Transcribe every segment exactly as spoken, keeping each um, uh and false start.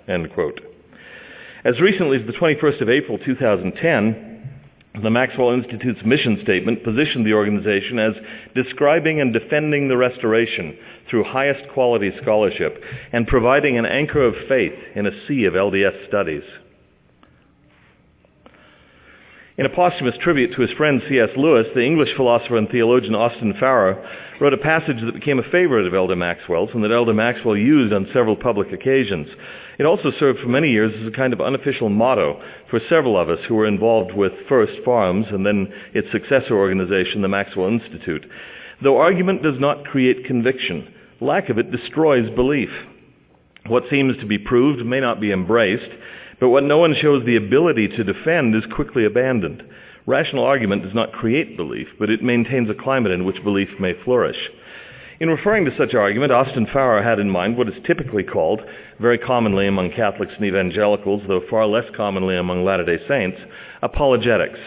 end quote. As recently as the twenty-first of April two thousand ten, the Maxwell Institute's mission statement positioned the organization as describing and defending the Restoration through highest quality scholarship and providing an anchor of faith in a sea of L D S studies. In a posthumous tribute to his friend C S Lewis, the English philosopher and theologian Austin Farrer wrote a passage that became a favorite of Elder Maxwell's and that Elder Maxwell used on several public occasions. It also served for many years as a kind of unofficial motto for several of us who were involved with first Farms and then its successor organization, the Maxwell Institute. Though argument does not create conviction, lack of it destroys belief. What seems to be proved may not be embraced, but what no one shows the ability to defend is quickly abandoned. Rational argument does not create belief, but it maintains a climate in which belief may flourish. In referring to such argument, Austin Farrer had in mind what is typically called, very commonly among Catholics and evangelicals, though far less commonly among Latter-day Saints, apologetics.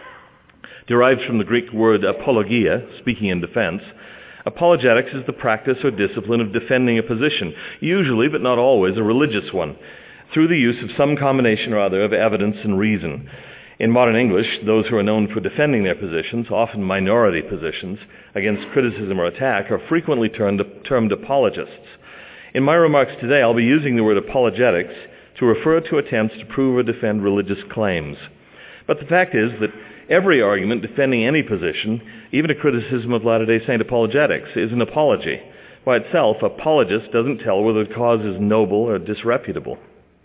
Derived from the Greek word apologia, speaking in defense, apologetics is the practice or discipline of defending a position, usually but not always a religious one, through the use of some combination or other of evidence and reason. In modern English, those who are known for defending their positions, often minority positions, against criticism or attack, are frequently termed, termed apologists. In my remarks today, I'll be using the word apologetics to refer to attempts to prove or defend religious claims. But the fact is that every argument defending any position, even a criticism of Latter-day Saint apologetics, is an apology. By itself, apologist doesn't tell whether the cause is noble or disreputable.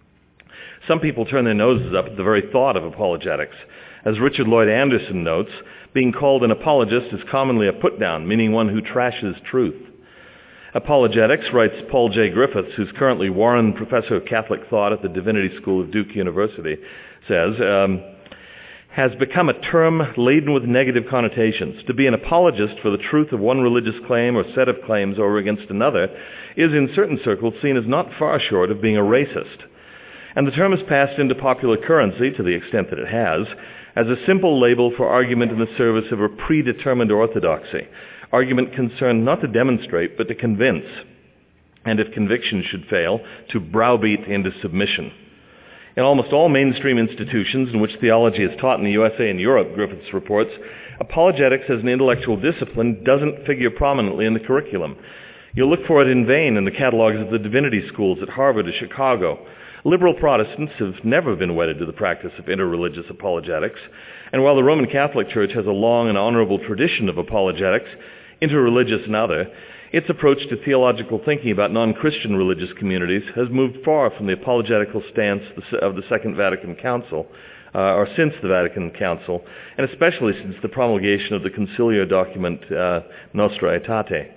Some people turn their noses up at the very thought of apologetics. As Richard Lloyd Anderson notes, being called an apologist is commonly a put-down, meaning one who trashes truth. Apologetics, writes Paul J. Griffiths, who's currently Warren Professor of Catholic Thought at the Divinity School of Duke University, says, um, has become a term laden with negative connotations. To be an apologist for the truth of one religious claim or set of claims over against another is in certain circles seen as not far short of being a racist. And the term has passed into popular currency, to the extent that it has, as a simple label for argument in the service of a predetermined orthodoxy, argument concerned not to demonstrate but to convince, and if conviction should fail, to browbeat into submission. In almost all mainstream institutions in which theology is taught in the U S A and Europe, Griffiths reports, apologetics as an intellectual discipline doesn't figure prominently in the curriculum. You'll look for it in vain in the catalogs of the divinity schools at Harvard or Chicago. Liberal Protestants have never been wedded to the practice of interreligious apologetics, and while the Roman Catholic Church has a long and honorable tradition of apologetics, interreligious and other, its approach to theological thinking about non-Christian religious communities has moved far from the apologetical stance of the Second Vatican Council, uh, or since the Vatican Council, and especially since the promulgation of the conciliar document uh, Nostra Aetate.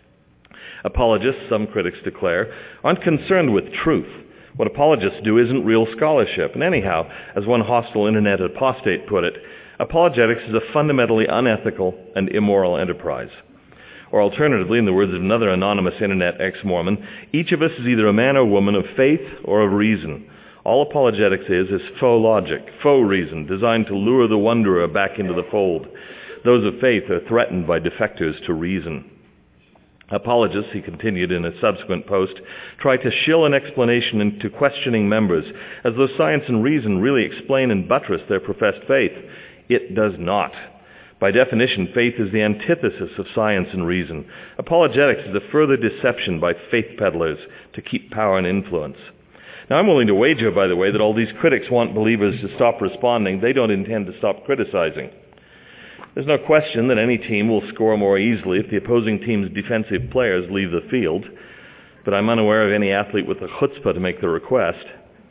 Apologists, some critics declare, aren't concerned with truth. What apologists do isn't real scholarship, and anyhow, as one hostile internet apostate put it, apologetics is a fundamentally unethical and immoral enterprise. Or alternatively, in the words of another anonymous internet ex-Mormon, each of us is either a man or woman of faith or of reason. All apologetics is is faux logic, faux reason, designed to lure the wanderer back into the fold. Those of faith are threatened by defectors to reason. Apologists, he continued in a subsequent post, try to shill an explanation into questioning members, as though science and reason really explain and buttress their professed faith. It does not. By definition, faith is the antithesis of science and reason. Apologetics is a further deception by faith peddlers to keep power and influence. Now, I'm willing to wager, by the way, that all these critics want believers to stop responding. They don't intend to stop criticizing. There's no question that any team will score more easily if the opposing team's defensive players leave the field, but I'm unaware of any athlete with the chutzpah to make the request.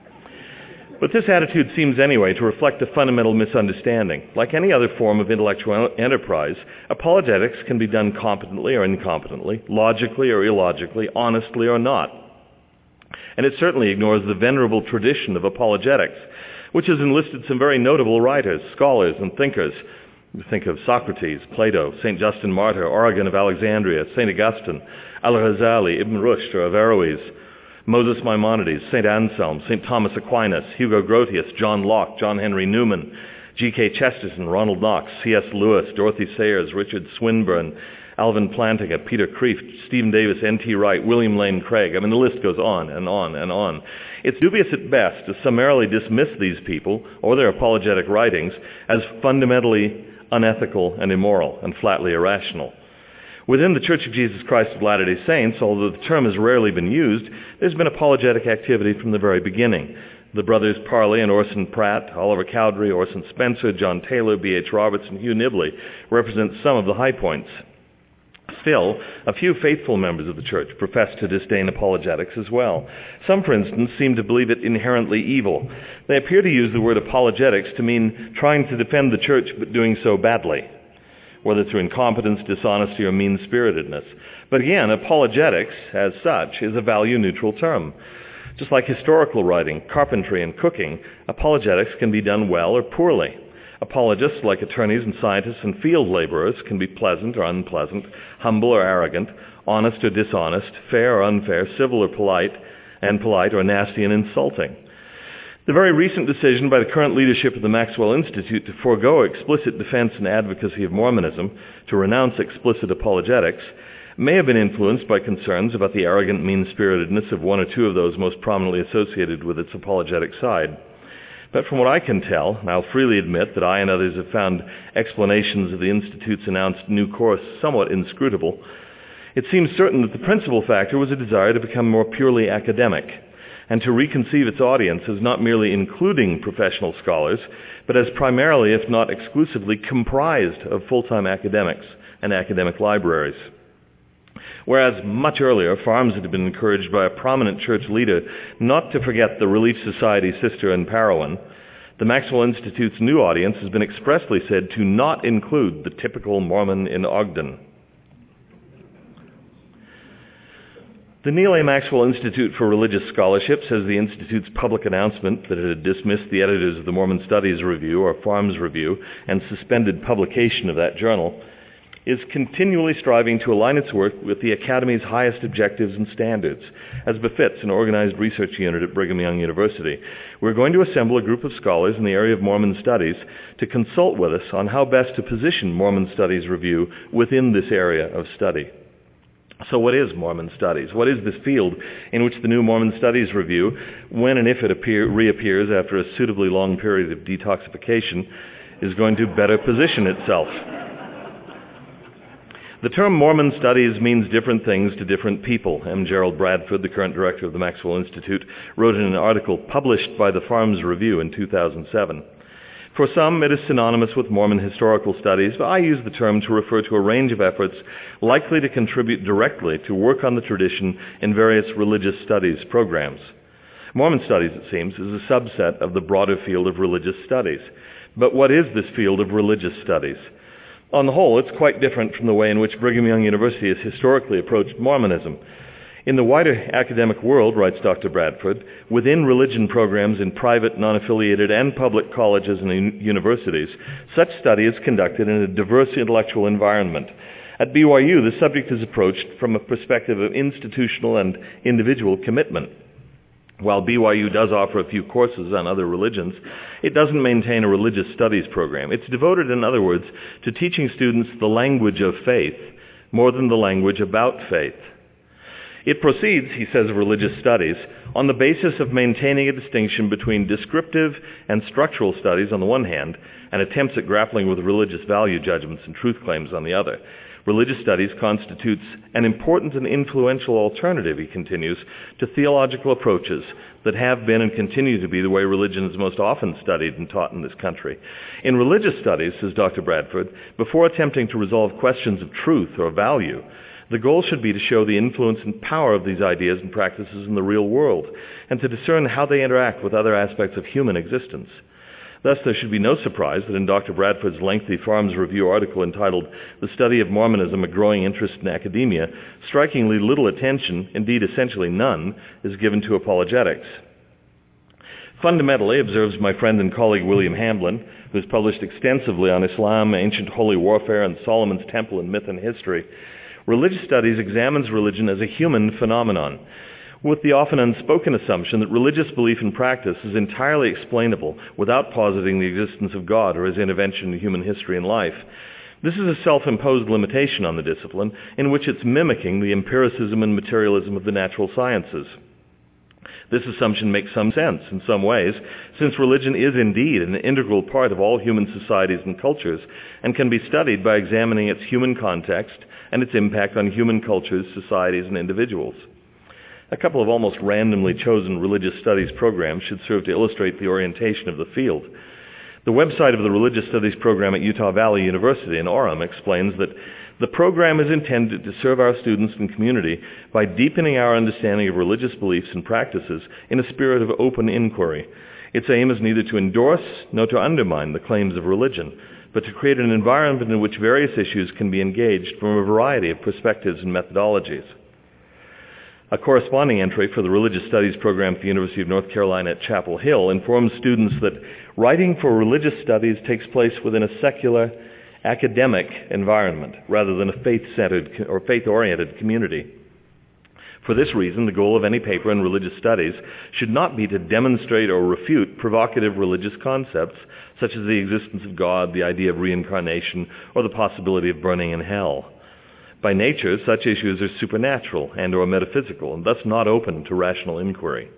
But this attitude seems anyway to reflect a fundamental misunderstanding. Like any other form of intellectual enterprise, apologetics can be done competently or incompetently, logically or illogically, honestly or not. And it certainly ignores the venerable tradition of apologetics, which has enlisted some very notable writers, scholars, and thinkers. Think of Socrates, Plato, Saint Justin Martyr, Origen of Alexandria, Saint Augustine, Al-Ghazali, Ibn Rushd or Averroes, Moses Maimonides, Saint Anselm, Saint Thomas Aquinas, Hugo Grotius, John Locke, John Henry Newman, G K Chesterton, Ronald Knox, C S Lewis, Dorothy Sayers, Richard Swinburne, Alvin Plantinga, Peter Kreeft, Stephen Davis, N T Wright, William Lane Craig. I mean, the list goes on and on and on. It's dubious at best to summarily dismiss these people or their apologetic writings as fundamentally unethical and immoral and flatly irrational. Within the Church of Jesus Christ of Latter-day Saints, although the term has rarely been used, there's been apologetic activity from the very beginning. The brothers Parley and Orson Pratt, Oliver Cowdery, Orson Spencer, John Taylor, B H Roberts, and Hugh Nibley represent some of the high points. Still, a few faithful members of the Church profess to disdain apologetics as well. Some, for instance, seem to believe it inherently evil. They appear to use the word apologetics to mean trying to defend the Church but doing so badly, whether through incompetence, dishonesty, or mean-spiritedness. But again, apologetics, as such, is a value-neutral term. Just like historical writing, carpentry, and cooking, apologetics can be done well or poorly. Apologists, like attorneys and scientists and field laborers, can be pleasant or unpleasant, humble or arrogant, honest or dishonest, fair or unfair, civil or polite, and polite or nasty and insulting. The very recent decision by the current leadership of the Maxwell Institute to forego explicit defense and advocacy of Mormonism, to renounce explicit apologetics, may have been influenced by concerns about the arrogant mean-spiritedness of one or two of those most prominently associated with its apologetic side. But from what I can tell, and I'll freely admit that I and others have found explanations of the Institute's announced new course somewhat inscrutable, it seems certain that the principal factor was a desire to become more purely academic, and to reconceive its audience as not merely including professional scholars, but as primarily, if not exclusively, comprised of full-time academics and academic libraries. Whereas much earlier, farms had been encouraged by a prominent church leader not to forget the Relief Society sister in Parowan, the Maxwell Institute's new audience has been expressly said to not include the typical Mormon in Ogden. The Neal A. Maxwell Institute for Religious Scholarship says the Institute's public announcement that it had dismissed the editors of the Mormon Studies Review, or Farms Review, and suspended publication of that journal, is continually striving to align its work with the Academy's highest objectives and standards, as befits an organized research unit at Brigham Young University. We're going to assemble a group of scholars in the area of Mormon studies to consult with us on how best to position Mormon Studies Review within this area of study. So what is Mormon studies? What is this field in which the new Mormon Studies Review, when and if it appear, reappears after a suitably long period of detoxification, is going to better position itself? The term Mormon studies means different things to different people. M. Gerald Bradford, the current director of the Maxwell Institute, wrote in an article published by the Farms Review in two thousand seven. For some, it is synonymous with Mormon historical studies, but I use the term to refer to a range of efforts likely to contribute directly to work on the tradition in various religious studies programs. Mormon studies, it seems, is a subset of the broader field of religious studies. But what is this field of religious studies? On the whole, it's quite different from the way in which Brigham Young University has historically approached Mormonism. In the wider academic world, writes Doctor Bradford, within religion programs in private, non-affiliated, and public colleges and universities, such study is conducted in a diverse intellectual environment. At B Y U, the subject is approached from a perspective of institutional and individual commitment. While B Y U does offer a few courses on other religions, it doesn't maintain a religious studies program. It's devoted, in other words, to teaching students the language of faith more than the language about faith. It proceeds, he says, of religious studies on the basis of maintaining a distinction between descriptive and structural studies on the one hand, and attempts at grappling with religious value judgments and truth claims on the other. Religious studies constitutes an important and influential alternative, he continues, to theological approaches that have been and continue to be the way religion is most often studied and taught in this country. In religious studies, says Doctor Bradford, before attempting to resolve questions of truth or value, the goal should be to show the influence and power of these ideas and practices in the real world, and to discern how they interact with other aspects of human existence. Thus, there should be no surprise that in Doctor Bradford's lengthy Farms Review article entitled The Study of Mormonism, a Growing Interest in Academia, strikingly little attention, indeed essentially none, is given to apologetics. Fundamentally, observes my friend and colleague William Hamblin, who has published extensively on Islam, ancient holy warfare, and Solomon's Temple in myth and history, religious studies examines religion as a human phenomenon, with the often unspoken assumption that religious belief and practice is entirely explainable without positing the existence of God or his intervention in human history and life. This is a self-imposed limitation on the discipline in which it's mimicking the empiricism and materialism of the natural sciences. This assumption makes some sense in some ways, since religion is indeed an integral part of all human societies and cultures, and can be studied by examining its human context and its impact on human cultures, societies, and individuals. A couple of almost randomly chosen religious studies programs should serve to illustrate the orientation of the field. The website of the Religious Studies program at Utah Valley University in Orem explains that the program is intended to serve our students and community by deepening our understanding of religious beliefs and practices in a spirit of open inquiry. Its aim is neither to endorse nor to undermine the claims of religion, but to create an environment in which various issues can be engaged from a variety of perspectives and methodologies. A corresponding entry for the Religious Studies program at the University of North Carolina at Chapel Hill informs students that writing for religious studies takes place within a secular, academic environment rather than a faith-centered or faith-oriented community. For this reason, the goal of any paper in religious studies should not be to demonstrate or refute provocative religious concepts such as the existence of God, the idea of reincarnation, or the possibility of burning in hell. By nature, such issues are supernatural and or metaphysical, and thus not open to rational inquiry.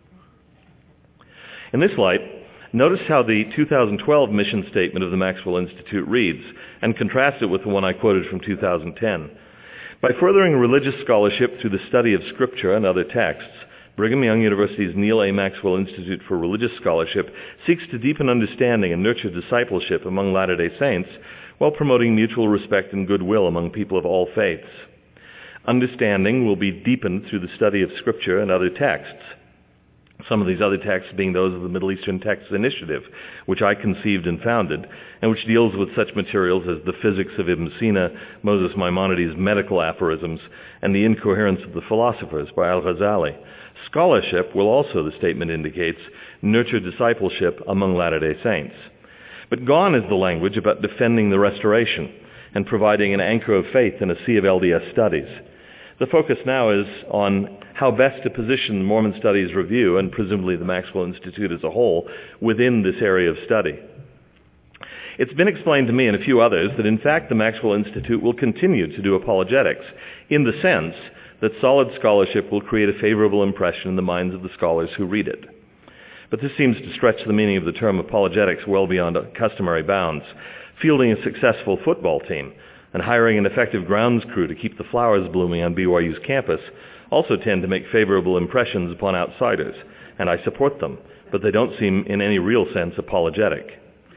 In this light, notice how the two thousand twelve mission statement of the Maxwell Institute reads, and contrast it with the one I quoted from two thousand ten. By furthering religious scholarship through the study of Scripture and other texts, Brigham Young University's Neal A. Maxwell Institute for Religious Scholarship seeks to deepen understanding and nurture discipleship among Latter-day Saints while promoting mutual respect and goodwill among people of all faiths. Understanding will be deepened through the study of Scripture and other texts. Some of these other texts being those of the Middle Eastern Texts Initiative, which I conceived and founded, and which deals with such materials as the physics of Ibn Sina, Moses Maimonides' medical aphorisms, and the incoherence of the philosophers by Al-Ghazali. Scholarship will also, the statement indicates, nurture discipleship among Latter-day Saints. But gone is the language about defending the Restoration and providing an anchor of faith in a sea of L D S studies. The focus now is on how best to position the Mormon Studies Review and presumably the Maxwell Institute as a whole within this area of study. It's been explained to me and a few others that in fact the Maxwell Institute will continue to do apologetics in the sense that solid scholarship will create a favorable impression in the minds of the scholars who read it. But this seems to stretch the meaning of the term apologetics well beyond customary bounds. Fielding a successful football team and hiring an effective grounds crew to keep the flowers blooming on B Y U's campus also tend to make favorable impressions upon outsiders, and I support them, but they don't seem in any real sense apologetic.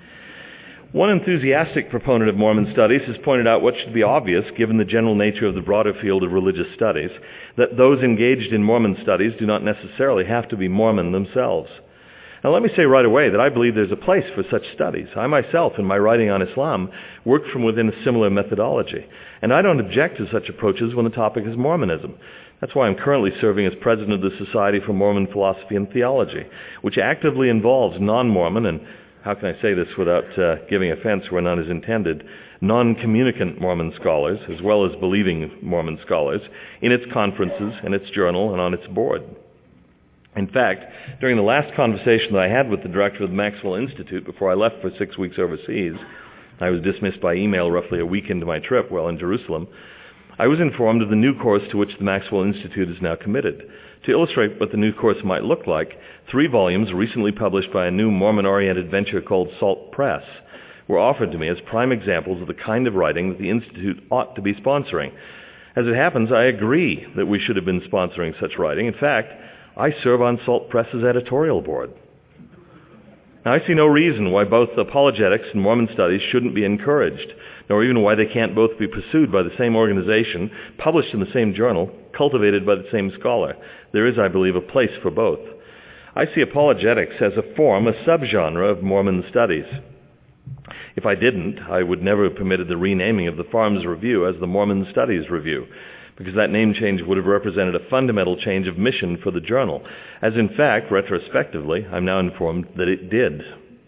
One enthusiastic proponent of Mormon studies has pointed out what should be obvious given the general nature of the broader field of religious studies, that those engaged in Mormon studies do not necessarily have to be Mormon themselves. Now let me say right away that I believe there's a place for such studies. I myself, in my writing on Islam, work from within a similar methodology, and I don't object to such approaches when the topic is Mormonism. That's why I'm currently serving as president of the Society for Mormon Philosophy and Theology, which actively involves non-Mormon, and how can I say this without uh, giving offense where none is intended, non-communicant Mormon scholars, as well as believing Mormon scholars, in its conferences, in its journal, and on its board. In fact, during the last conversation that I had with the director of the Maxwell Institute before I left for six weeks overseas, I was dismissed by email roughly a week into my trip while in Jerusalem, I was informed of the new course to which the Maxwell Institute is now committed. To illustrate what the new course might look like, three volumes recently published by a new Mormon-oriented venture called Salt Press were offered to me as prime examples of the kind of writing that the Institute ought to be sponsoring. As it happens, I agree that we should have been sponsoring such writing. In fact, I serve on Salt Press's editorial board. Now, I see no reason why both apologetics and Mormon studies shouldn't be encouraged, nor even why they can't both be pursued by the same organization, published in the same journal, cultivated by the same scholar. There is, I believe, a place for both. I see apologetics as a form, a subgenre of Mormon studies. If I didn't, I would never have permitted the renaming of the Farms Review as the Mormon Studies Review, because that name change would have represented a fundamental change of mission for the journal, as in fact, retrospectively, I'm now informed that it did.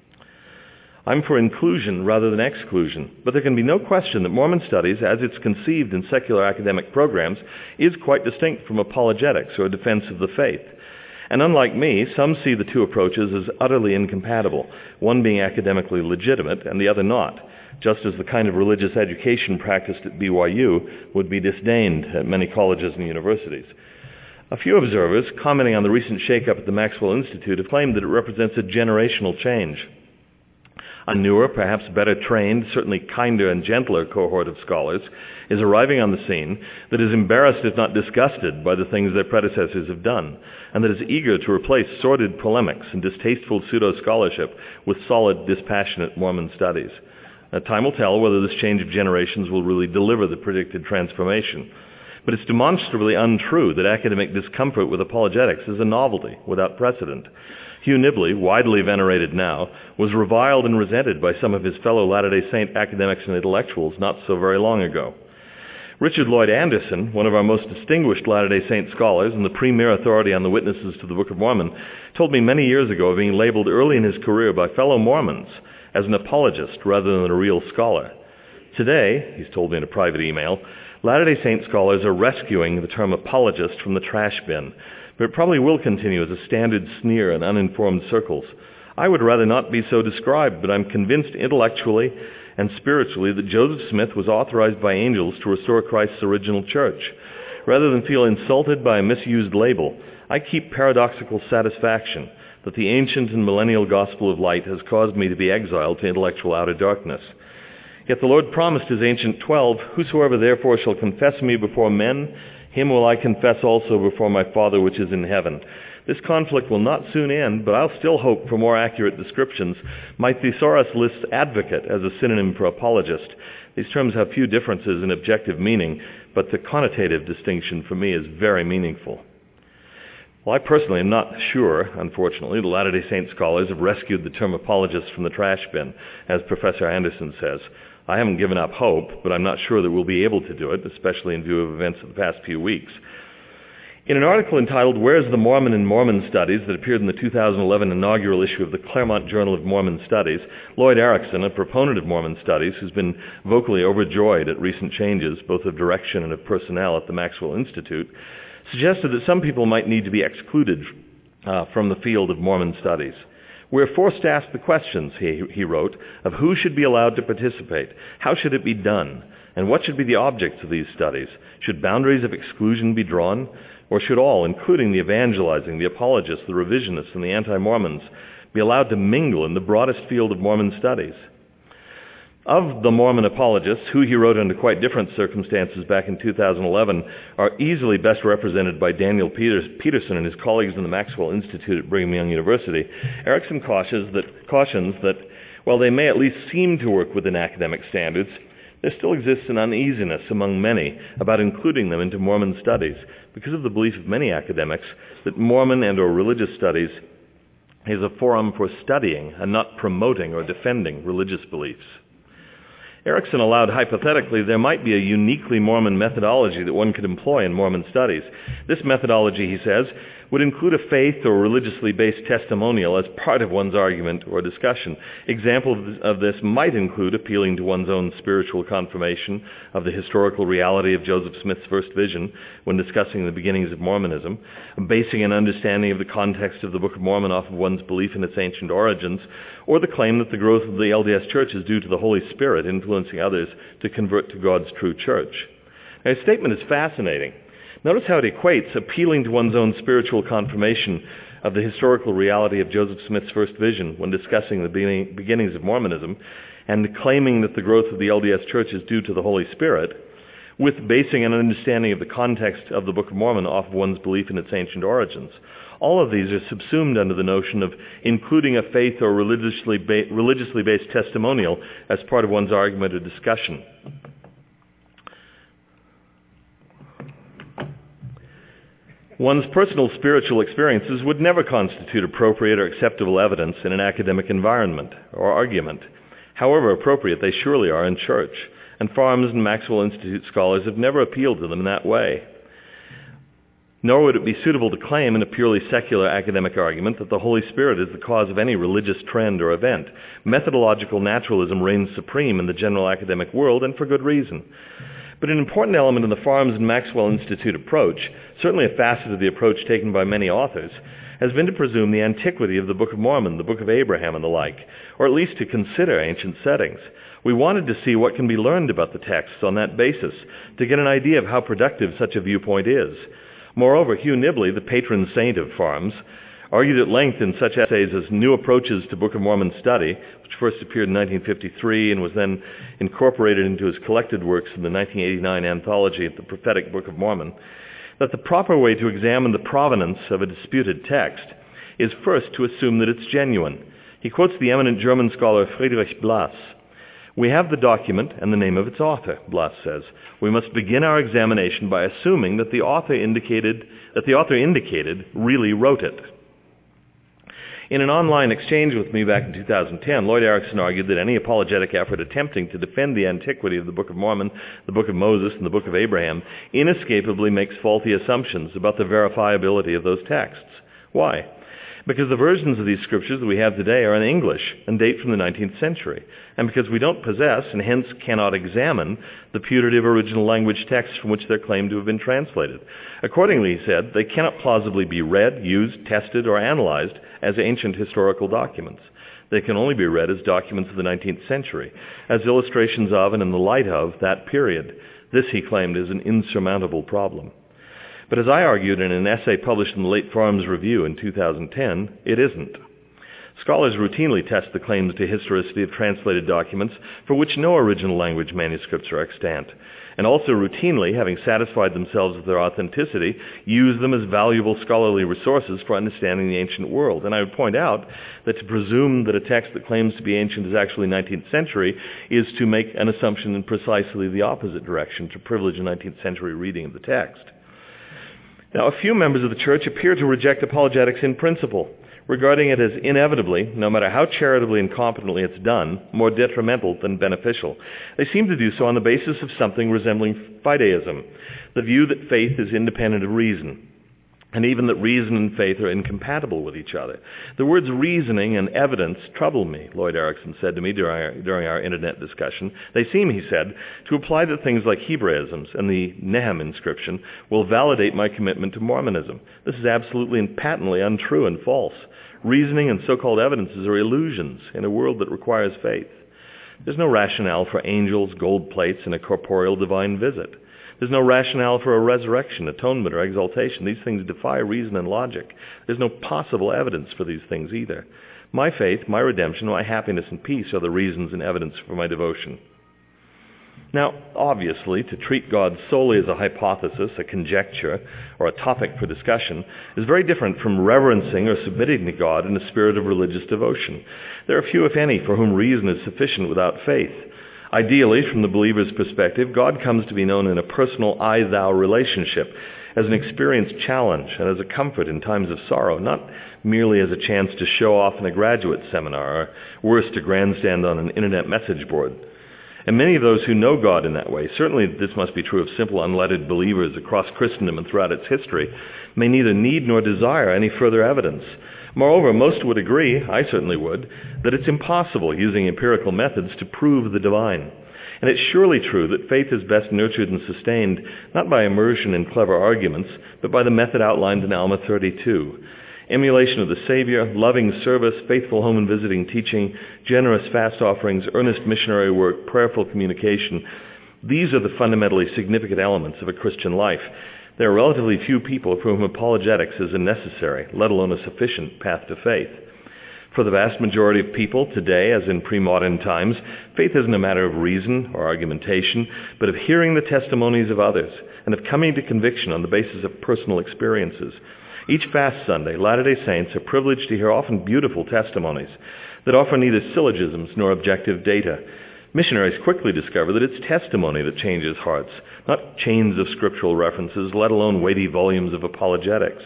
I'm for inclusion rather than exclusion, but there can be no question that Mormon studies, as it's conceived in secular academic programs, is quite distinct from apologetics or defense of the faith. And unlike me, some see the two approaches as utterly incompatible, one being academically legitimate and the other not. just as the kind of religious education practiced at B Y U would be disdained at many colleges and universities. A few observers, commenting on the recent shakeup at the Maxwell Institute, have claimed that it represents a generational change. A newer, perhaps better trained, certainly kinder and gentler cohort of scholars is arriving on the scene that is embarrassed, if not disgusted, by the things their predecessors have done, and that is eager to replace sordid polemics and distasteful pseudo-scholarship with solid, dispassionate Mormon studies. Now, time will tell whether this change of generations will really deliver the predicted transformation. But it's demonstrably untrue that academic discomfort with apologetics is a novelty without precedent. Hugh Nibley, widely venerated now, was reviled and resented by some of his fellow Latter-day Saint academics and intellectuals not so very long ago. Richard Lloyd Anderson, one of our most distinguished Latter-day Saint scholars and the premier authority on the witnesses to the Book of Mormon, told me many years ago of being labeled early in his career by fellow Mormons as an apologist rather than a real scholar. Today, he's told me in a private email, Latter-day Saint scholars are rescuing the term apologist from the trash bin, but it probably will continue as a standard sneer in uninformed circles. I would rather not be so described, but I'm convinced intellectually and spiritually that Joseph Smith was authorized by angels to restore Christ's original church. Rather than feel insulted by a misused label, I keep paradoxical satisfaction that the ancient and millennial gospel of light has caused me to be exiled to intellectual outer darkness. Yet the Lord promised his ancient twelve, "Whosoever therefore shall confess me before men, him will I confess also before my Father which is in heaven." This conflict will not soon end, but I'll still hope for more accurate descriptions. My thesaurus lists advocate as a synonym for apologist. These terms have few differences in objective meaning, but the connotative distinction for me is very meaningful. Well, I personally am not sure, unfortunately, the Latter-day Saint scholars have rescued the term apologist from the trash bin, as Professor Anderson says. I haven't given up hope, but I'm not sure that we'll be able to do it, especially in view of events of the past few weeks. In an article entitled "Where's the Mormon in Mormon Studies" that appeared in the two thousand eleven inaugural issue of the Claremont Journal of Mormon Studies, Lloyd Erickson, a proponent of Mormon studies who's been vocally overjoyed at recent changes, both of direction and of personnel at the Maxwell Institute, suggested that some people might need to be excluded uh, from the field of Mormon studies. "We're forced to ask the questions," he, he wrote, "of who should be allowed to participate, how should it be done, and what should be the objects of these studies. Should boundaries of exclusion be drawn? Or should all, including the evangelizing, the apologists, the revisionists, and the anti-Mormons, be allowed to mingle in the broadest field of Mormon studies?" Of the Mormon apologists, who he wrote under quite different circumstances back in two thousand eleven, are easily best represented by Daniel Peters, Peterson and his colleagues in the Maxwell Institute at Brigham Young University. Erickson cautions that, cautions that while they may at least seem to work within academic standards, there still exists an uneasiness among many about including them into Mormon studies because of the belief of many academics that Mormon and or religious studies is a forum for studying and not promoting or defending religious beliefs. Erickson allowed hypothetically there might be a uniquely Mormon methodology that one could employ in Mormon studies. This methodology, he says, would include a faith or religiously based testimonial as part of one's argument or discussion. Examples of this might include appealing to one's own spiritual confirmation of the historical reality of Joseph Smith's first vision when discussing the beginnings of Mormonism, basing an understanding of the context of the Book of Mormon off of one's belief in its ancient origins, or the claim that the growth of the L D S Church is due to the Holy Spirit influencing others to convert to God's true church. Now, his statement is fascinating. Notice how it equates appealing to one's own spiritual confirmation of the historical reality of Joseph Smith's first vision when discussing the beginnings of Mormonism and claiming that the growth of the L D S Church is due to the Holy Spirit with basing an understanding of the context of the Book of Mormon off of one's belief in its ancient origins. All of these are subsumed under the notion of including a faith or religiously, ba- religiously based testimonial as part of one's argument or discussion. One's personal spiritual experiences would never constitute appropriate or acceptable evidence in an academic environment or argument. However appropriate, they surely are in church, and Farms and Maxwell Institute scholars have never appealed to them in that way. Nor would it be suitable to claim in a purely secular academic argument that the Holy Spirit is the cause of any religious trend or event. Methodological naturalism reigns supreme in the general academic world, and for good reason. But an important element in the Farms and Maxwell Institute approach, certainly a facet of the approach taken by many authors, has been to presume the antiquity of the Book of Mormon, the Book of Abraham, and the like, or at least to consider ancient settings. We wanted to see what can be learned about the texts on that basis, to get an idea of how productive such a viewpoint is. Moreover, Hugh Nibley, the patron saint of farms, argued at length in such essays as New Approaches to Book of Mormon Study, which first appeared in nineteen fifty-three and was then incorporated into his collected works in the nineteen eighty-nine anthology of the Prophetic Book of Mormon, that the proper way to examine the provenance of a disputed text is first to assume that it's genuine. He quotes the eminent German scholar Friedrich Blass. We have the document and the name of its author, Blass says. We must begin our examination by assuming that the author indicated that the author indicated really wrote it. In an online exchange with me back in two thousand ten, Lloyd Erickson argued that any apologetic effort attempting to defend the antiquity of the Book of Mormon, the Book of Moses, and the Book of Abraham inescapably makes faulty assumptions about the verifiability of those texts. Why? Because the versions of these scriptures that we have today are in English and date from the nineteenth century, and because we don't possess, and hence cannot examine, the putative original language texts from which they're claimed to have been translated. Accordingly, he said, they cannot plausibly be read, used, tested, or analyzed as ancient historical documents. They can only be read as documents of the nineteenth century, as illustrations of and in the light of that period. This, he claimed, is an insurmountable problem. But as I argued in an essay published in the Late Farms Review in two thousand ten, it isn't. Scholars routinely test the claims to historicity of translated documents for which no original language manuscripts are extant, and also routinely, having satisfied themselves of their authenticity, use them as valuable scholarly resources for understanding the ancient world. And I would point out that to presume that a text that claims to be ancient is actually nineteenth century is to make an assumption in precisely the opposite direction, to privilege a nineteenth century reading of the text. Now, a few members of the Church appear to reject apologetics in principle, regarding it as inevitably, no matter how charitably and competently it's done, more detrimental than beneficial. They seem to do so on the basis of something resembling fideism, the view that faith is independent of reason, and even that reason and faith are incompatible with each other. The words reasoning and evidence trouble me, Lloyd Erickson said to me during our, during our internet discussion. They seem, he said, to apply to things like Hebraisms and the Nehem inscription will validate my commitment to Mormonism. This is absolutely and patently untrue and false. Reasoning and so-called evidences are illusions in a world that requires faith. There's no rationale for angels, gold plates, and a corporeal divine visit. There's no rationale for a resurrection, atonement, or exaltation. These things defy reason and logic. There's no possible evidence for these things either. My faith, my redemption, my happiness and peace are the reasons and evidence for my devotion. Now, obviously, to treat God solely as a hypothesis, a conjecture, or a topic for discussion is very different from reverencing or submitting to God in a spirit of religious devotion. There are few, if any, for whom reason is sufficient without faith. Ideally, from the believer's perspective, God comes to be known in a personal I-thou relationship, as an experienced challenge and as a comfort in times of sorrow, not merely as a chance to show off in a graduate seminar, or worse, to grandstand on an internet message board. And many of those who know God in that way, certainly this must be true of simple, unlettered believers across Christendom and throughout its history, may neither need nor desire any further evidence. Moreover, most would agree, I certainly would, that it's impossible using empirical methods to prove the divine. And it's surely true that faith is best nurtured and sustained not by immersion in clever arguments, but by the method outlined in Alma thirty-two. Emulation of the Savior, loving service, faithful home and visiting teaching, generous fast offerings, earnest missionary work, prayerful communication. These are the fundamentally significant elements of a Christian life. There are relatively few people for whom apologetics is a necessary, let alone a sufficient, path to faith. For the vast majority of people today, as in pre-modern times, faith isn't a matter of reason or argumentation, but of hearing the testimonies of others and of coming to conviction on the basis of personal experiences. Each fast Sunday, Latter-day Saints are privileged to hear often beautiful testimonies that offer neither syllogisms nor objective data. Missionaries quickly discover that it's testimony that changes hearts, not chains of scriptural references, let alone weighty volumes of apologetics.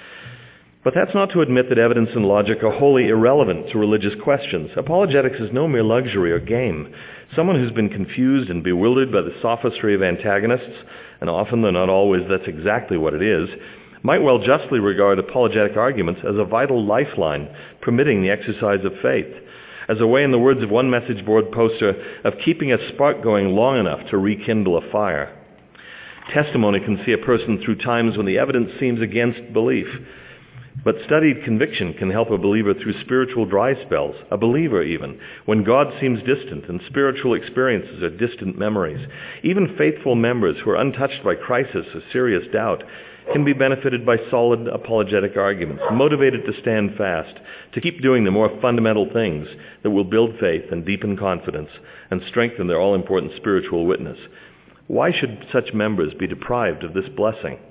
But that's not to admit that evidence and logic are wholly irrelevant to religious questions. Apologetics is no mere luxury or game. Someone who's been confused and bewildered by the sophistry of antagonists, and often, though not always, that's exactly what it is, might well justly regard apologetic arguments as a vital lifeline permitting the exercise of faith, as a way, in the words of one message board poster, of keeping a spark going long enough to rekindle a fire. Testimony can see a person through times when the evidence seems against belief. But studied conviction can help a believer through spiritual dry spells, a believer even, when God seems distant and spiritual experiences are distant memories. Even faithful members who are untouched by crisis or serious doubt can be benefited by solid apologetic arguments, motivated to stand fast, to keep doing the more fundamental things that will build faith and deepen confidence and strengthen their all-important spiritual witness. Why should such members be deprived of this blessing?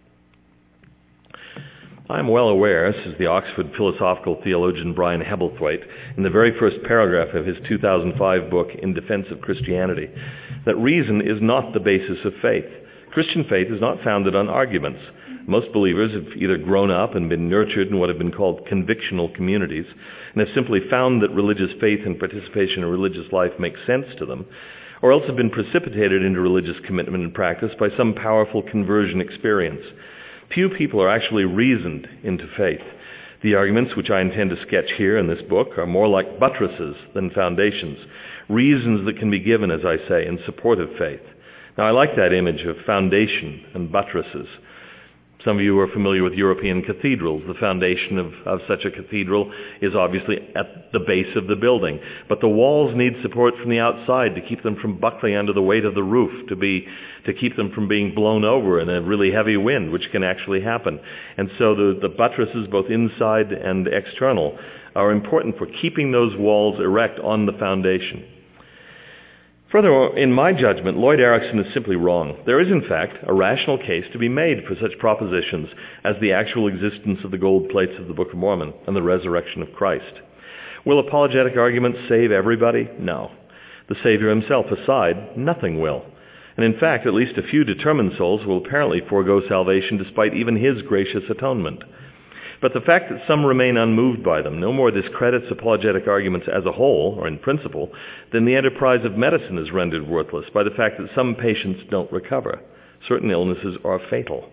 I am well aware, says the Oxford philosophical theologian Brian Hebblethwaite in the very first paragraph of his two thousand five book, In Defense of Christianity, that reason is not the basis of faith. Christian faith is not founded on arguments. Most believers have either grown up and been nurtured in what have been called convictional communities, and have simply found that religious faith and participation in religious life makes sense to them, or else have been precipitated into religious commitment and practice by some powerful conversion experience. Few people are actually reasoned into faith. The arguments which I intend to sketch here in this book are more like buttresses than foundations, reasons that can be given, as I say, in support of faith. Now, I like that image of foundation and buttresses. Some of you are familiar with European cathedrals. The foundation of, of such a cathedral is obviously at the base of the building. But the walls need support from the outside to keep them from buckling under the weight of the roof, to be to keep them from being blown over in a really heavy wind, which can actually happen. And so the, the buttresses, both inside and external, are important for keeping those walls erect on the foundation. Furthermore, in my judgment, Lloyd Erickson is simply wrong. There is, in fact, a rational case to be made for such propositions as the actual existence of the gold plates of the Book of Mormon and the resurrection of Christ. Will apologetic arguments save everybody? No. The Savior himself aside, nothing will. And in fact, at least a few determined souls will apparently forego salvation despite even his gracious atonement. But the fact that some remain unmoved by them no more discredits apologetic arguments as a whole, or in principle, than the enterprise of medicine is rendered worthless by the fact that some patients don't recover. Certain illnesses are fatal.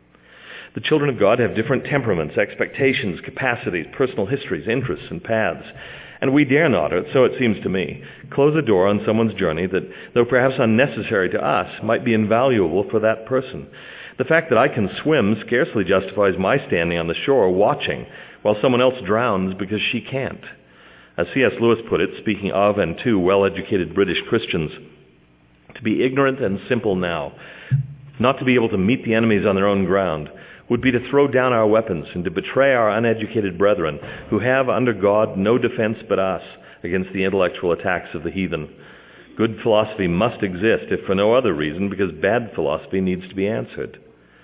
The children of God have different temperaments, expectations, capacities, personal histories, interests, and paths. And we dare not, or so it seems to me, close a door on someone's journey that, though perhaps unnecessary to us, might be invaluable for that person. The fact that I can swim scarcely justifies my standing on the shore watching while someone else drowns because she can't. As C S Lewis put it, speaking of and to well-educated British Christians, to be ignorant and simple now, not to be able to meet the enemies on their own ground, would be to throw down our weapons and to betray our uneducated brethren who have, under God, no defense but us against the intellectual attacks of the heathen. Good philosophy must exist, if for no other reason, because bad philosophy needs to be answered.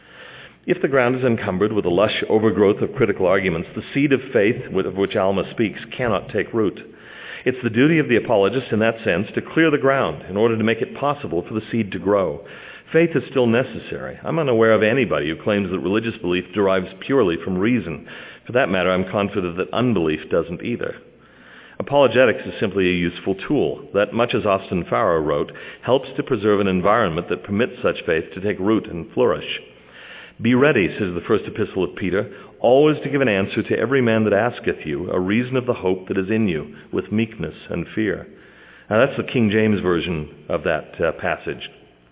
If the ground is encumbered with a lush overgrowth of critical arguments, the seed of faith of which Alma speaks cannot take root. It's the duty of the apologist in that sense to clear the ground in order to make it possible for the seed to grow. Faith is still necessary. I'm unaware of anybody who claims that religious belief derives purely from reason. For that matter, I'm confident that unbelief doesn't either. Apologetics is simply a useful tool that, much as Austin Farrer wrote, helps to preserve an environment that permits such faith to take root and flourish. Be ready, says the first epistle of Peter, always to give an answer to every man that asketh you a reason of the hope that is in you, with meekness and fear. Now that's the King James Version of that uh, passage.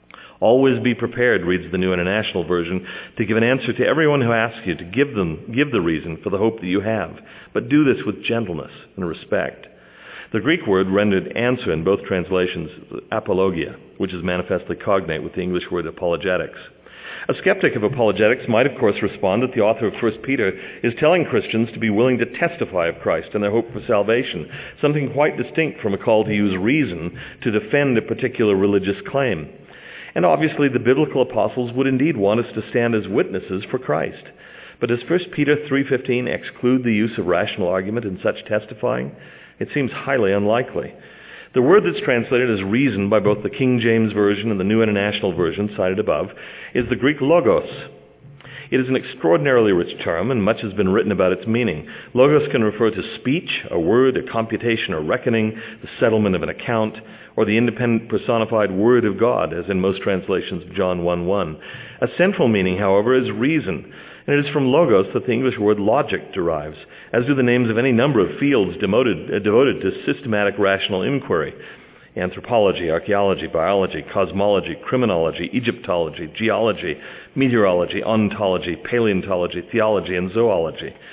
Always be prepared, reads the New International Version, to give an answer to everyone who asks you, to give them, give the reason for the hope that you have. But do this with gentleness and respect. The Greek word rendered answer in both translations is apologia, which is manifestly cognate with the English word apologetics. A skeptic of apologetics might, of course, respond that the author of First Peter is telling Christians to be willing to testify of Christ and their hope for salvation, something quite distinct from a call to use reason to defend a particular religious claim. And obviously the biblical apostles would indeed want us to stand as witnesses for Christ. But does First Peter three fifteen exclude the use of rational argument in such testifying? It seems highly unlikely. The word that's translated as reason by both the King James Version and the New International Version cited above is the Greek logos. It is an extraordinarily rich term, and much has been written about its meaning. Logos can refer to speech, a word, a computation, or reckoning, the settlement of an account, or the independent personified Word of God, as in most translations of John one one. A central meaning, however, is reason, and it is from logos that the English word logic derives, as do the names of any number of fields devoted, uh, devoted to systematic rational inquiry. Anthropology, archaeology, biology, cosmology, criminology, Egyptology, geology, meteorology, ontology, paleontology, theology, and zoology.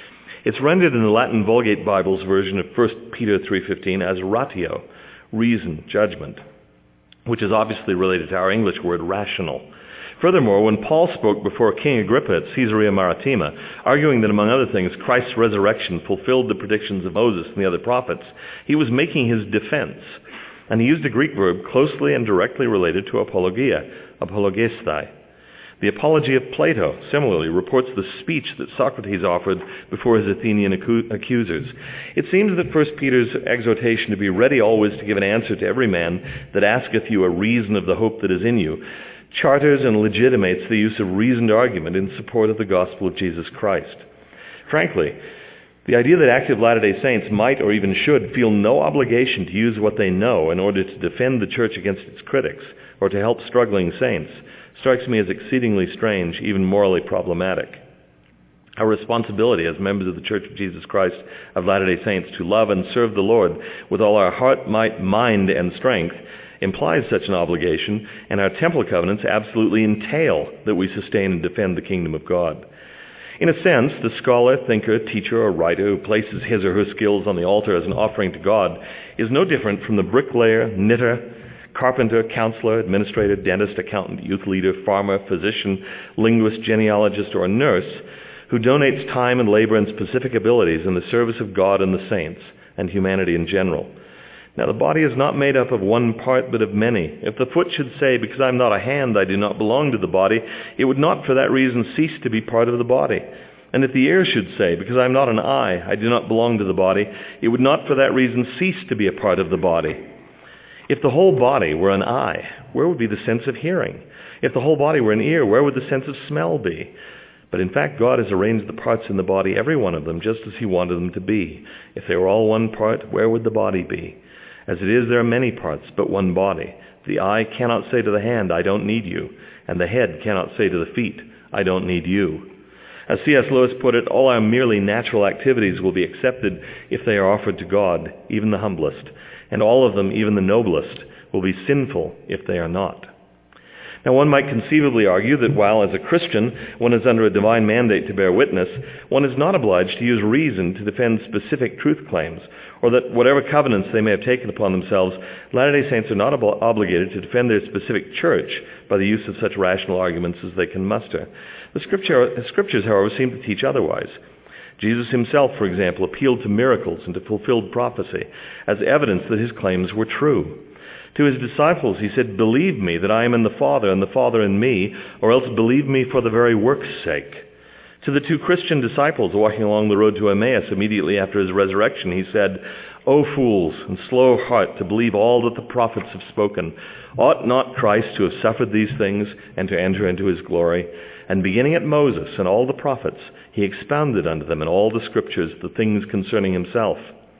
It's rendered in the Latin Vulgate Bible's version of First Peter three fifteen as ratio, reason, judgment, which is obviously related to our English word rational. Furthermore, when Paul spoke before King Agrippa at Caesarea Maritima, arguing that, among other things, Christ's resurrection fulfilled the predictions of Moses and the other prophets, he was making his defense. And he used a Greek verb closely and directly related to apologia, apologestai. The Apology of Plato, similarly, reports the speech that Socrates offered before his Athenian acu- accusers. It seems that First Peter's exhortation to be ready always to give an answer to every man that asketh you a reason of the hope that is in you charters and legitimates the use of reasoned argument in support of the gospel of Jesus Christ. Frankly, the idea that active Latter-day Saints might or even should feel no obligation to use what they know in order to defend the church against its critics or to help struggling saints strikes me as exceedingly strange, even morally problematic. Our responsibility as members of the Church of Jesus Christ of Latter-day Saints to love and serve the Lord with all our heart, might, mind, and strength implies such an obligation, and our temple covenants absolutely entail that we sustain and defend the kingdom of God. In a sense, the scholar, thinker, teacher, or writer who places his or her skills on the altar as an offering to God is no different from the bricklayer, knitter, carpenter, counselor, administrator, dentist, accountant, youth leader, farmer, physician, linguist, genealogist, or nurse who donates time and labor and specific abilities in the service of God and the saints and humanity in general. Now, the body is not made up of one part, but of many. If the foot should say, because I'm not a hand, I do not belong to the body, it would not for that reason cease to be part of the body. And if the ear should say, because I'm not an eye, I do not belong to the body, it would not for that reason cease to be a part of the body. If the whole body were an eye, where would be the sense of hearing? If the whole body were an ear, where would the sense of smell be? But in fact, God has arranged the parts in the body, every one of them, just as he wanted them to be. If they were all one part, where would the body be? As it is, there are many parts, but one body. The eye cannot say to the hand, I don't need you, and the head cannot say to the feet, I don't need you. As C S Lewis put it, all our merely natural activities will be accepted if they are offered to God, even the humblest, and all of them, even the noblest, will be sinful if they are not. Now, one might conceivably argue that while as a Christian one is under a divine mandate to bear witness, one is not obliged to use reason to defend specific truth claims, or that whatever covenants they may have taken upon themselves, Latter-day Saints are not ob- obligated to defend their specific church by the use of such rational arguments as they can muster. The scripture, the scriptures, however, seem to teach otherwise. Jesus himself, for example, appealed to miracles and to fulfilled prophecy as evidence that his claims were true. To his disciples he said, believe me that I am in the Father and the Father in me, or else believe me for the very work's sake. To the two Christian disciples walking along the road to Emmaus immediately after his resurrection, he said, O fools, and slow of heart to believe all that the prophets have spoken. Ought not Christ to have suffered these things and to enter into his glory? And beginning at Moses and all the prophets, he expounded unto them in all the scriptures the things concerning himself.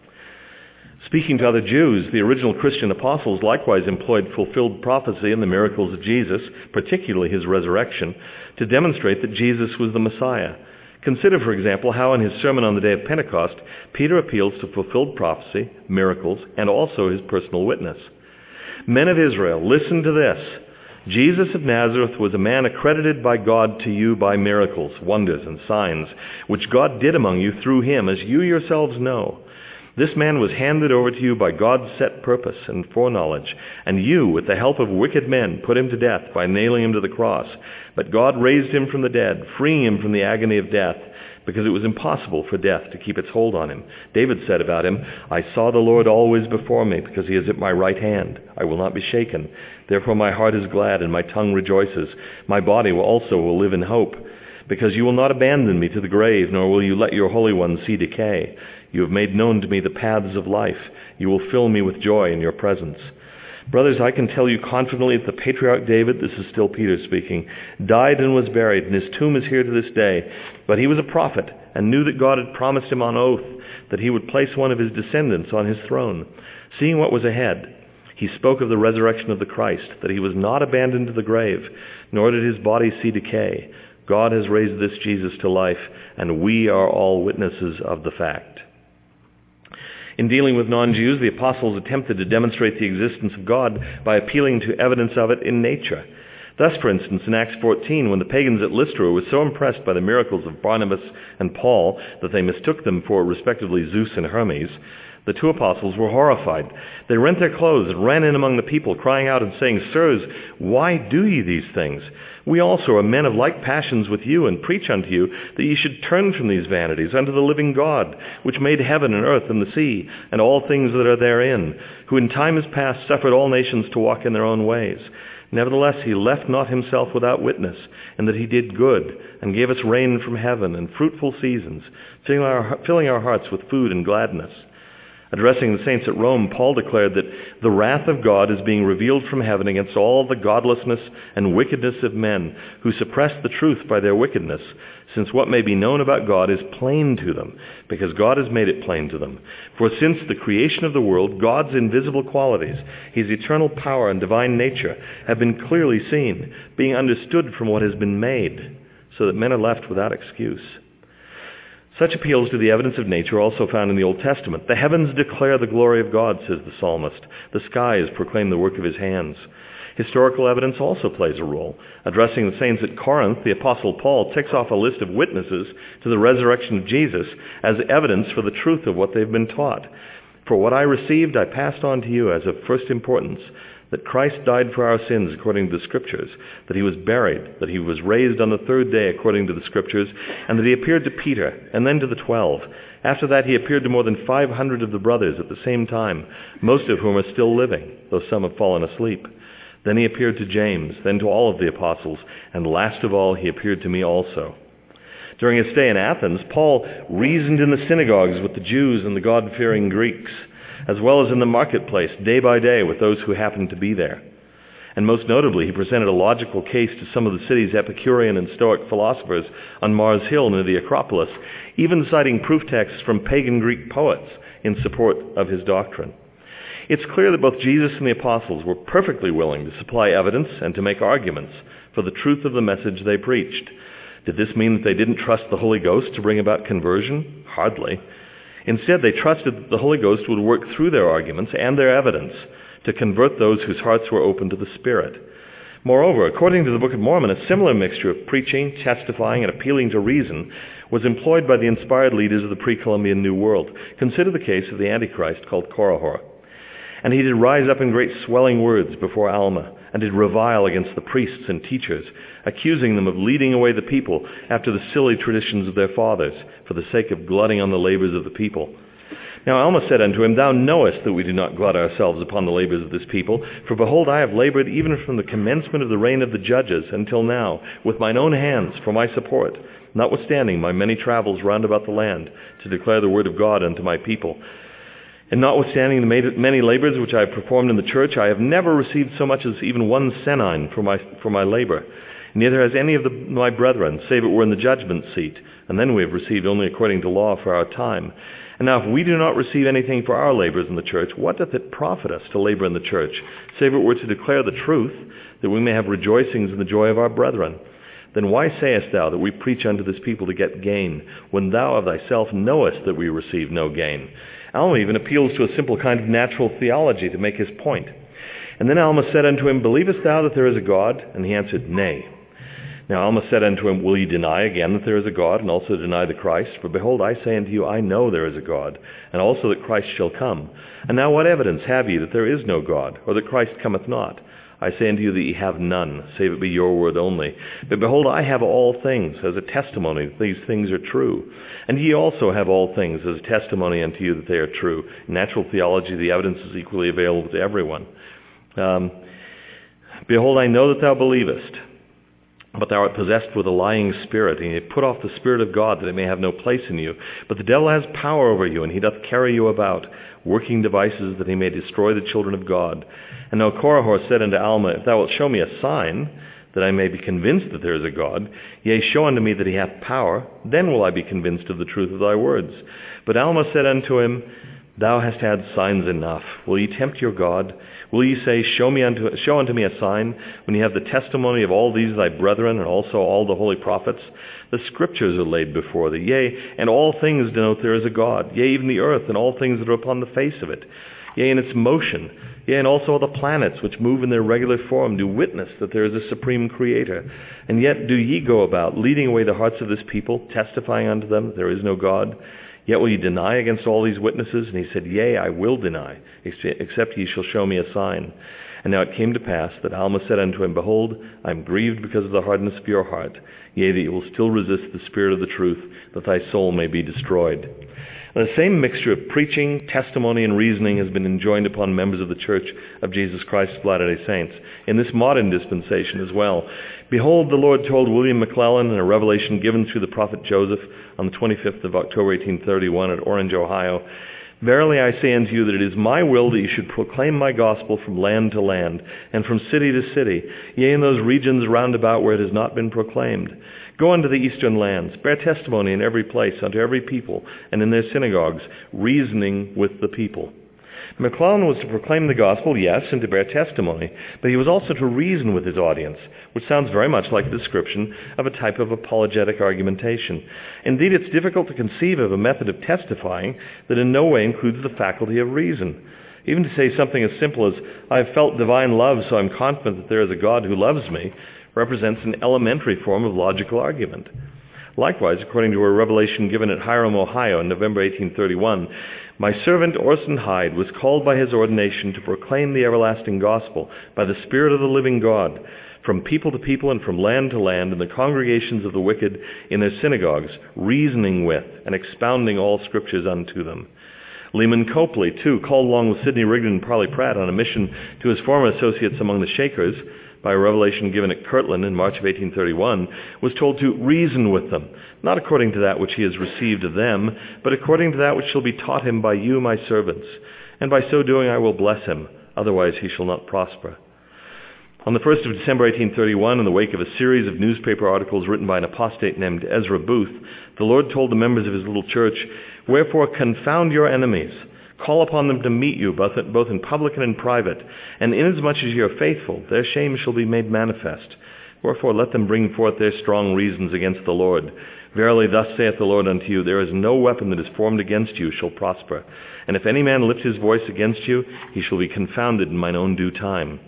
Speaking to other Jews, the original Christian apostles likewise employed fulfilled prophecy and the miracles of Jesus, particularly his resurrection, to demonstrate that Jesus was the Messiah. Consider, for example, how in his sermon on the day of Pentecost, Peter appeals to fulfilled prophecy, miracles, and also his personal witness. Men of Israel, listen to this. Jesus of Nazareth was a man accredited by God to you by miracles, wonders, and signs, which God did among you through him, as you yourselves know. This man was handed over to you by God's set purpose and foreknowledge, and you, with the help of wicked men, put him to death by nailing him to the cross. But God raised him from the dead, freeing him from the agony of death, because it was impossible for death to keep its hold on him. David said about him, I saw the Lord always before me, because he is at my right hand. I will not be shaken. Therefore my heart is glad, and my tongue rejoices. My body will also will live in hope, because you will not abandon me to the grave, nor will you let your Holy One see decay. You have made known to me the paths of life. You will fill me with joy in your presence. Brothers, I can tell you confidently that the patriarch David, this is still Peter speaking, died and was buried, and his tomb is here to this day. But he was a prophet, and knew that God had promised him on oath that he would place one of his descendants on his throne. Seeing what was ahead, he spoke of the resurrection of the Christ, that he was not abandoned to the grave, nor did his body see decay. God has raised this Jesus to life, and we are all witnesses of the fact. In dealing with non-Jews, the apostles attempted to demonstrate the existence of God by appealing to evidence of it in nature. Thus, for instance, in Acts fourteen, when the pagans at Lystra were so impressed by the miracles of Barnabas and Paul that they mistook them for respectively Zeus and Hermes, the two apostles were horrified. They rent their clothes and ran in among the people, crying out and saying, "Sirs, why do ye these things? We also are men of like passions with you, and preach unto you that ye should turn from these vanities unto the living God, which made heaven and earth and the sea, and all things that are therein, who in times past suffered all nations to walk in their own ways. Nevertheless, he left not himself without witness, and that he did good, and gave us rain from heaven, and fruitful seasons, filling our, filling our hearts with food and gladness." Addressing the saints at Rome, Paul declared that the wrath of God is being revealed from heaven against all the godlessness and wickedness of men who suppress the truth by their wickedness, since what may be known about God is plain to them, because God has made it plain to them. For since the creation of the world, God's invisible qualities, his eternal power and divine nature, have been clearly seen, being understood from what has been made, so that men are left without excuse. Such appeals to the evidence of nature are also found in the Old Testament. "The heavens declare the glory of God," says the psalmist. "The skies proclaim the work of his hands." Historical evidence also plays a role. Addressing the saints at Corinth, the Apostle Paul ticks off a list of witnesses to the resurrection of Jesus as evidence for the truth of what they've been taught. "For what I received I passed on to you as of first importance, that Christ died for our sins according to the Scriptures, that he was buried, that he was raised on the third day according to the Scriptures, and that he appeared to Peter, and then to the twelve. After that he appeared to more than five hundred of the brothers at the same time, most of whom are still living, though some have fallen asleep. Then he appeared to James, then to all of the apostles, and last of all he appeared to me also." During his stay in Athens, Paul reasoned in the synagogues with the Jews and the God-fearing Greeks, as well as in the marketplace, day by day, with those who happened to be there. And most notably, he presented a logical case to some of the city's Epicurean and Stoic philosophers on Mars Hill near the Acropolis, even citing proof texts from pagan Greek poets in support of his doctrine. It's clear that both Jesus and the apostles were perfectly willing to supply evidence and to make arguments for the truth of the message they preached. Did this mean that they didn't trust the Holy Ghost to bring about conversion? Hardly. Instead, they trusted that the Holy Ghost would work through their arguments and their evidence to convert those whose hearts were open to the Spirit. Moreover, according to the Book of Mormon, a similar mixture of preaching, testifying, and appealing to reason was employed by the inspired leaders of the pre-Columbian New World. Consider the case of the Antichrist called Korihor. "And he did rise up in great swelling words before Alma, and did revile against the priests and teachers, accusing them of leading away the people after the silly traditions of their fathers, for the sake of glutting on the labors of the people. Now Alma said unto him, Thou knowest that we do not glut ourselves upon the labors of this people, for behold, I have labored even from the commencement of the reign of the judges until now, with mine own hands for my support, notwithstanding my many travels round about the land, to declare the word of God unto my people. And notwithstanding the many labors which I have performed in the church, I have never received so much as even one senine for my for my labor. Neither has any of the, my brethren, save it were in the judgment seat, and then we have received only according to law for our time. And now if we do not receive anything for our labors in the church, what doth it profit us to labor in the church, save it were to declare the truth, that we may have rejoicings in the joy of our brethren? Then why sayest thou that we preach unto this people to get gain, when thou of thyself knowest that we receive no gain? Alma even appeals to a simple kind of natural theology to make his point. And then Alma said unto him, Believest thou that there is a God? And he answered, Nay. Now Alma said unto him, Will ye deny again that there is a God, and also deny the Christ? For behold, I say unto you, I know there is a God, and also that Christ shall come. And now what evidence have ye that there is no God, or that Christ cometh not? I say unto you that ye have none, save it be your word only. But behold, I have all things as a testimony that these things are true. And ye also have all things as a testimony unto you that they are true. In natural theology, the evidence is equally available to everyone. Um, behold, I know that thou believest, but thou art possessed with a lying spirit, and ye put off the Spirit of God, that it may have no place in you. But the devil has power over you, and he doth carry you about, working devices that he may destroy the children of God. And now Korihor said unto Alma, If thou wilt show me a sign, that I may be convinced that there is a God, yea, show unto me that he hath power, then will I be convinced of the truth of thy words. But Alma said unto him, Thou hast had signs enough. Will ye tempt your God? Will ye say, Show me unto show unto me a sign, when ye have the testimony of all these thy brethren, and also all the holy prophets? The scriptures are laid before thee, yea, and all things denote there is a God, yea, even the earth, and all things that are upon the face of it. yea, in its motion, yea, and also all the planets which move in their regular form do witness that there is a supreme Creator. And yet do ye go about, leading away the hearts of this people, testifying unto them that there is no God? Yet will ye deny against all these witnesses? And he said, Yea, I will deny, except ye shall show me a sign. And now it came to pass that Alma said unto him, Behold, I am grieved because of the hardness of your heart, yea, that you will still resist the spirit of the truth, that thy soul may be destroyed. And the same mixture of preaching, testimony, and reasoning has been enjoined upon members of the Church of Jesus Christ of Latter-day Saints in this modern dispensation as well. Behold, the Lord told William McClellan in a revelation given through the prophet Joseph on the twenty-fifth of October, eighteen thirty-one at Orange, Ohio, Verily I say unto you that it is my will that you should proclaim my gospel from land to land, and from city to city, yea, in those regions round about where it has not been proclaimed. Go unto the eastern lands, bear testimony in every place unto every people, and in their synagogues, reasoning with the people. McClellan was to proclaim the gospel, yes, and to bear testimony, but he was also to reason with his audience, which sounds very much like a description of a type of apologetic argumentation. Indeed, it's difficult to conceive of a method of testifying that in no way includes the faculty of reason. Even to say something as simple as, I have felt divine love, so I'm confident that there is a God who loves me, represents an elementary form of logical argument. Likewise, according to a revelation given at Hiram, Ohio in November eighteen thirty-one, my servant Orson Hyde was called by his ordination to proclaim the everlasting gospel by the Spirit of the living God, from people to people and from land to land, in the congregations of the wicked in their synagogues, reasoning with and expounding all scriptures unto them. Lehman Copley, too, called along with Sidney Rigdon and Parley Pratt on a mission to his former associates among the Shakers, by a revelation given at Kirtland in March of eighteen thirty-one, was told to reason with them, not according to that which he has received of them, but according to that which shall be taught him by you, my servants. And by so doing I will bless him, otherwise he shall not prosper. On the first of December eighteen thirty-one, in the wake of a series of newspaper articles written by an apostate named Ezra Booth, the Lord told the members of his little church, Wherefore confound your enemies, call upon them to meet you, both, both in public and in private, and inasmuch as ye are faithful, their shame shall be made manifest. Wherefore let them bring forth their strong reasons against the Lord. Verily thus saith the Lord unto you, There is no weapon that is formed against you shall prosper. And if any man lift his voice against you, he shall be confounded in mine own due time.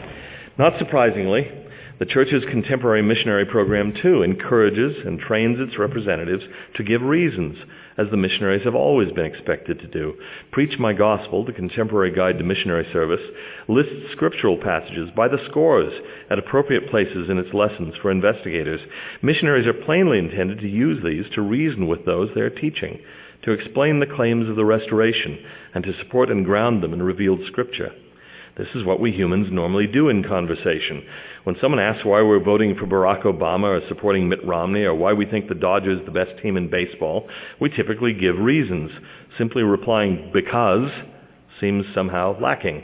Not surprisingly, the Church's contemporary missionary program, too, encourages and trains its representatives to give reasons, as the missionaries have always been expected to do. Preach My Gospel, the contemporary guide to missionary service, lists scriptural passages by the scores at appropriate places in its lessons for investigators. Missionaries are plainly intended to use these to reason with those they are teaching, to explain the claims of the restoration, and to support and ground them in revealed Scripture. This is what we humans normally do in conversation. When someone asks why we're voting for Barack Obama or supporting Mitt Romney or why we think the Dodgers are the best team in baseball, we typically give reasons. Simply replying, because, seems somehow lacking.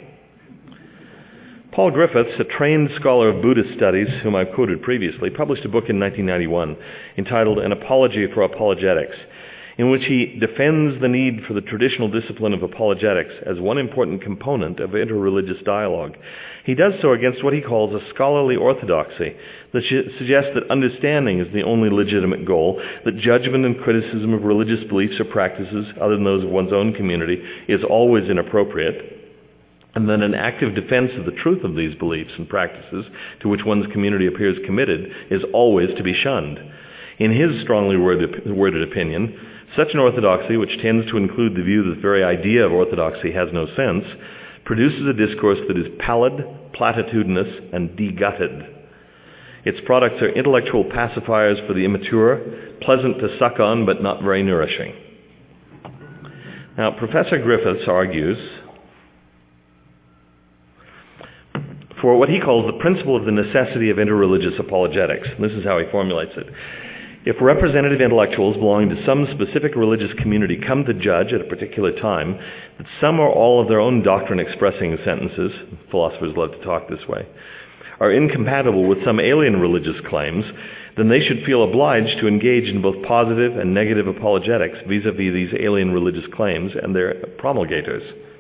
Paul Griffiths, a trained scholar of Buddhist studies, whom I've quoted previously, published a book in nineteen ninety-one entitled An Apology for Apologetics, in which he defends the need for the traditional discipline of apologetics as one important component of interreligious dialogue. He does so against what he calls a scholarly orthodoxy that suggests that understanding is the only legitimate goal, that judgment and criticism of religious beliefs or practices other than those of one's own community is always inappropriate, and then an active defense of the truth of these beliefs and practices to which one's community appears committed is always to be shunned. In his strongly worded opinion, such an orthodoxy, which tends to include the view that the very idea of orthodoxy has no sense, produces a discourse that is pallid, platitudinous, and degutted. Its products are intellectual pacifiers for the immature, pleasant to suck on but not very nourishing. Now, Professor Griffiths argues for what he calls the principle of the necessity of interreligious apologetics. And this is how he formulates it. If representative intellectuals belonging to some specific religious community come to judge at a particular time that some or all of their own doctrine-expressing sentences, philosophers love to talk this way, are incompatible with some alien religious claims, then they should feel obliged to engage in both positive and negative apologetics vis-a-vis these alien religious claims and their promulgators.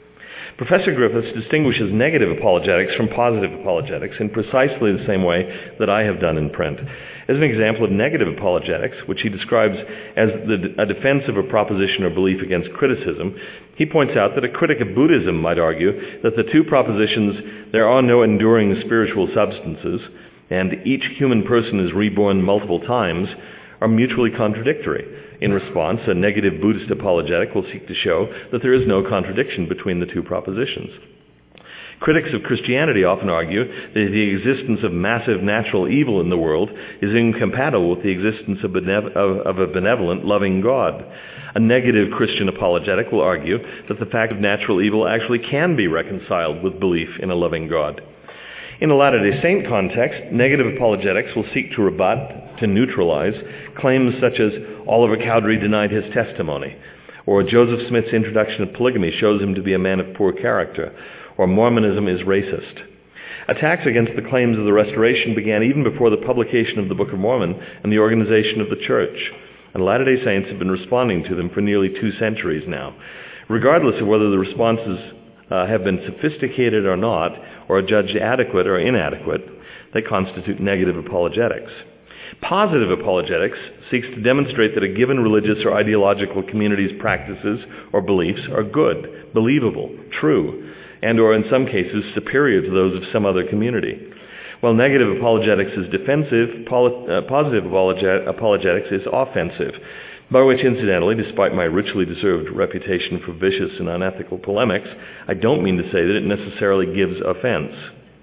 Professor Griffiths distinguishes negative apologetics from positive apologetics in precisely the same way that I have done in print. As an example of negative apologetics, which he describes as the, a defense of a proposition or belief against criticism, he points out that a critic of Buddhism might argue that the two propositions, there are no enduring spiritual substances, and each human person is reborn multiple times, are mutually contradictory. In response, a negative Buddhist apologetic will seek to show that there is no contradiction between the two propositions. Critics of Christianity often argue that the existence of massive natural evil in the world is incompatible with the existence of, benev- of, of a benevolent, loving God. A negative Christian apologetic will argue that the fact of natural evil actually can be reconciled with belief in a loving God. In a Latter-day Saint context, negative apologetics will seek to rebut, to neutralize, claims such as Oliver Cowdery denied his testimony, or Joseph Smith's introduction of polygamy shows him to be a man of poor character, or Mormonism is racist. Attacks against the claims of the Restoration began even before the publication of the Book of Mormon and the organization of the Church, and Latter-day Saints have been responding to them for nearly two centuries now. Regardless of whether the responses uh, have been sophisticated or not, or are judged adequate or inadequate, they constitute negative apologetics. Positive apologetics seeks to demonstrate that a given religious or ideological community's practices or beliefs are good, believable, true, and or in some cases superior to those of some other community. While negative apologetics is defensive, poli- uh, positive apologet- apologetics is offensive, by which, incidentally, despite my richly deserved reputation for vicious and unethical polemics, I don't mean to say that it necessarily gives offense.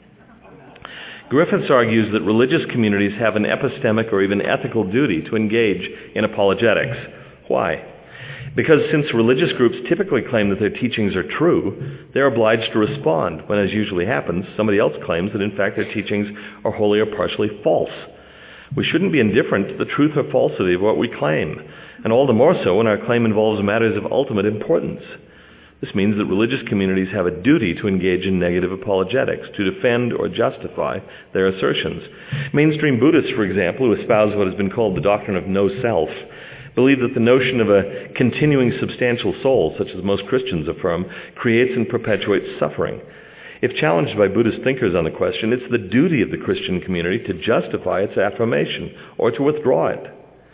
Griffiths argues that religious communities have an epistemic or even ethical duty to engage in apologetics. Why? Because since religious groups typically claim that their teachings are true, they are obliged to respond when, as usually happens, somebody else claims that in fact their teachings are wholly or partially false. We shouldn't be indifferent to the truth or falsity of what we claim, and all the more so when our claim involves matters of ultimate importance. This means that religious communities have a duty to engage in negative apologetics, to defend or justify their assertions. Mainstream Buddhists, for example, who espouse what has been called the doctrine of no self, believe that the notion of a continuing substantial soul, such as most Christians affirm, creates and perpetuates suffering. If challenged by Buddhist thinkers on the question, it's the duty of the Christian community to justify its affirmation or to withdraw it.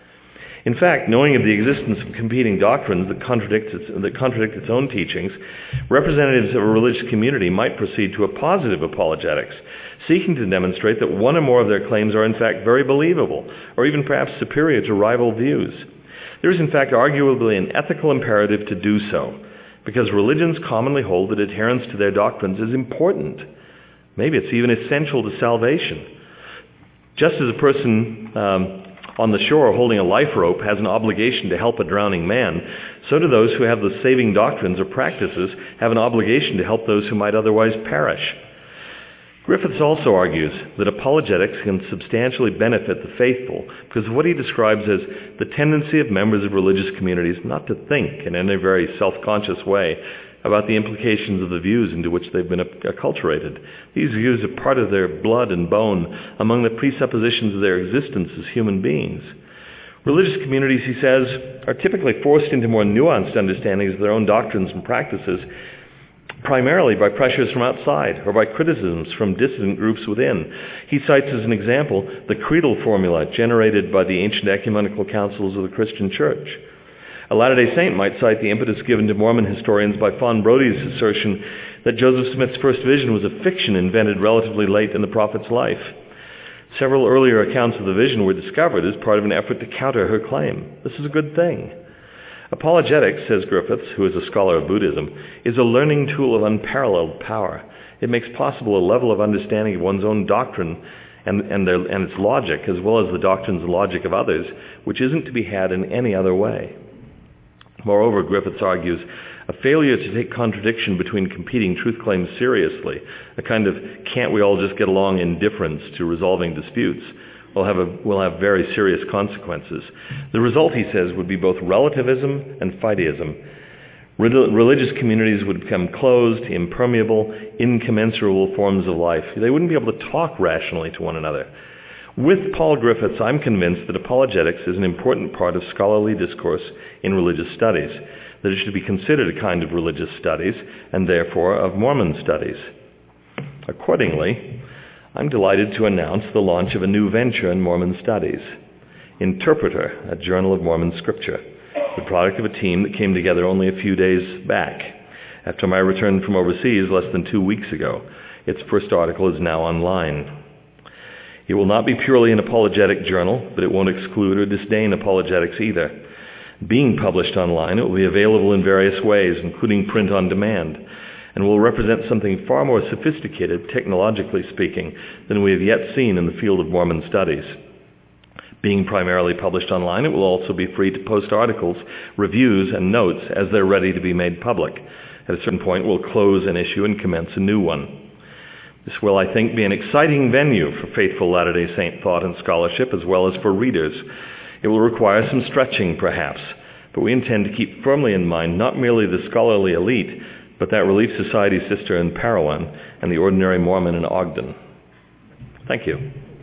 In fact, knowing of the existence of competing doctrines that contradict its, that contradict its own teachings, representatives of a religious community might proceed to a positive apologetics, seeking to demonstrate that one or more of their claims are in fact very believable, or even perhaps superior to rival views. There is in fact arguably an ethical imperative to do so, because religions commonly hold that adherence to their doctrines is important. Maybe it's even essential to salvation. Just as a person um, on the shore holding a life rope has an obligation to help a drowning man, so do those who have the saving doctrines or practices have an obligation to help those who might otherwise perish. Griffiths also argues that apologetics can substantially benefit the faithful because of what he describes as the tendency of members of religious communities not to think in any very self-conscious way about the implications of the views into which they've been acculturated. These views are part of their blood and bone among the presuppositions of their existence as human beings. Religious communities, he says, are typically forced into more nuanced understandings of their own doctrines and practices, primarily by pressures from outside or by criticisms from dissident groups within. He cites as an example the creedal formula generated by the ancient ecumenical councils of the Christian Church. A Latter-day Saint might cite the impetus given to Mormon historians by Fawn Brody's assertion that Joseph Smith's first vision was a fiction invented relatively late in the prophet's life. Several earlier accounts of the vision were discovered as part of an effort to counter her claim. This is a good thing. Apologetics, says Griffiths, who is a scholar of Buddhism, is a learning tool of unparalleled power. It makes possible a level of understanding of one's own doctrine and, and, their, and its logic, as well as the doctrines and logic of others, which isn't to be had in any other way. Moreover, Griffiths argues, a failure to take contradiction between competing truth claims seriously, a kind of can't we all just get along indifference to resolving disputes, will have, a, will have very serious consequences. The result, he says, would be both relativism and fightyism. Religious communities would become closed, impermeable, incommensurable forms of life. They wouldn't be able to talk rationally to one another. With Paul Griffiths, I'm convinced that apologetics is an important part of scholarly discourse in religious studies. that it should be considered a kind of religious studies, and therefore of Mormon studies. Accordingly, I'm delighted to announce the launch of a new venture in Mormon studies, Interpreter, a Journal of Mormon Scripture, the product of a team that came together only a few days back. After my return from overseas less than two weeks ago, its first article is now online. It will not be purely an apologetic journal, but it won't exclude or disdain apologetics either. Being published online, it will be available in various ways, including print on demand, and will represent something far more sophisticated, technologically speaking, than we have yet seen in the field of Mormon studies. Being primarily published online, it will also be free to post articles, reviews, and notes as they're ready to be made public. At a certain point, we'll close an issue and commence a new one. This will, I think, be an exciting venue for faithful Latter-day Saint thought and scholarship, as well as for readers. It will require some stretching, perhaps, but we intend to keep firmly in mind not merely the scholarly elite, but that Relief Society sister in Parowan and the ordinary Mormon in Ogden. Thank you.